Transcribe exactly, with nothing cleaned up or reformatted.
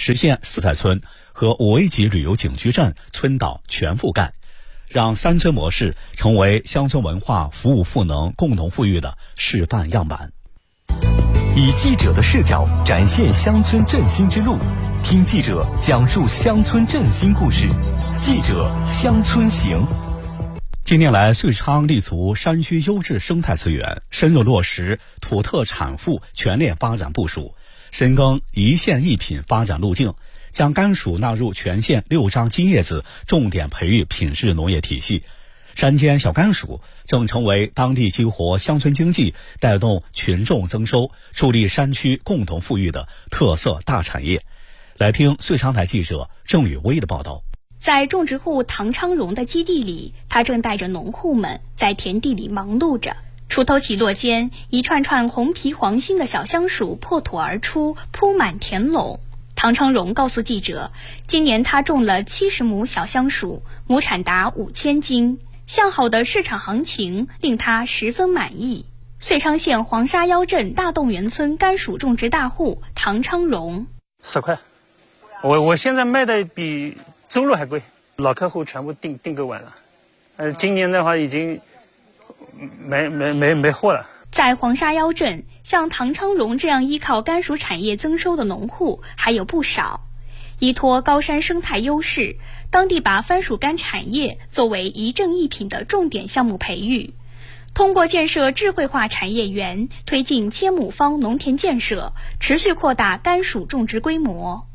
实现四代村和五 A 级旅游景区镇村岛全覆盖，让三村模式成为乡村文化服务赋能、共同富裕的示范样板。 以记者的视角展现乡村振兴之路，听记者讲述乡村振兴故事。记者乡村行。 近年来，遂昌立足山区优质生态资源，深入落实土特产赋全链发展部署，深耕一线一品发展路径，将甘薯纳入全县六张金叶子重点培育品质农业体系。山间小甘薯正成为当地激活乡村经济、带动群众增收、助力山区共同富裕的特色大产业。来听遂昌台记者郑宇威的报道。 在种植户唐昌荣的基地里，他正带着农户们在田地里忙碌着。锄头起落间，一串串红皮黄心的小香薯破土而出，铺满田垄。唐昌荣告诉记者，今年他种了七十亩小香薯，亩产达五千斤。向好的市场行情令他十分满意。遂昌县黄沙腰镇大洞源村甘薯种植大户唐昌荣： 十块，我我现在卖的比周路还贵，老客户全部订订购完了。呃，今年的话已经没没没没货了。 在黄沙腰镇，像唐昌荣这样依靠甘薯产业增收的农户还有不少。依托高山生态优势，当地把番薯干产业作为一正一品的重点项目培育，通过建设智慧化产业园，推进千亩方农田建设，持续扩大甘薯种植规模。